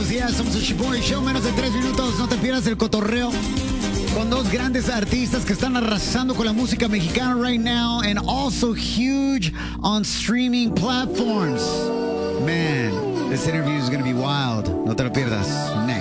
buenos días. Somos el Chipotle Show. Menos de 3 minutos. No te pierdas el cotorreo con dos grandes artistas que están arrasando con la música mexicana right now and also huge on streaming platforms. Man, this interview is going to be wild. No te lo pierdas. Next.